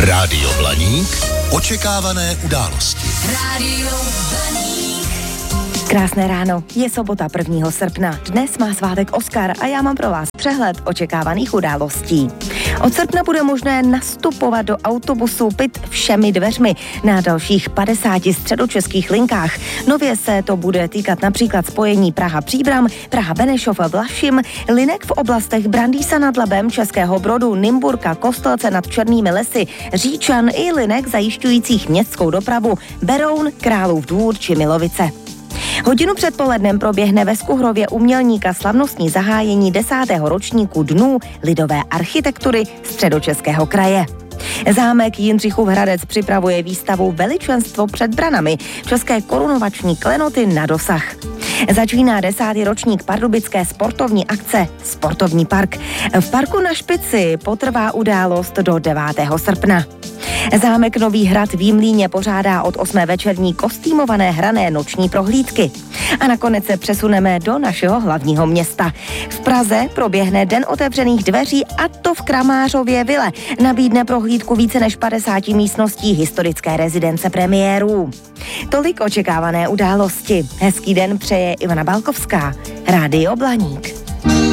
Rádio Blaník. Očekávané události. Rádio Blaník. Krásné ráno, je sobota 1. srpna. Dnes má svátek Oskar a já mám pro vás přehled očekávaných událostí. Od srpna bude možné nastupovat do autobusu PIT všemi dveřmi na dalších 50 středočeských linkách. Nově se to bude týkat například spojení Praha-Příbram, Praha-Benešov-Vlašim, linek v oblastech Brandýsa nad Labem, Českého Brodu, Nymburka, Kostelce nad Černými lesy, Říčan i linek zajišťujících městskou dopravu Beroun, Králův Dvůr či Milovice. Hodinu před polednem proběhne ve Skuhrově u Mělníka slavnostní zahájení 10. ročníku Dnů lidové architektury Středočeského kraje. Zámek Jindřichův Hradec připravuje výstavu Veličenstvo před branami, české korunovační klenoty na dosah. Začíná 10. ročník pardubické sportovní akce Sportovní park. V parku na Špici potrvá událost do 9. srpna. Zámek Nový Hrad v Jimlíně pořádá od 8. večerní kostýmované hrané noční prohlídky. A nakonec se přesuneme do našeho hlavního města. V Praze proběhne Den otevřených dveří, a to v Kramářově vile. Nabídne prohlídku více než 50 místností historické rezidence premiérů. Tolik očekávané události. Hezký den přeje Ivana Balkovská. Rádio Blaník.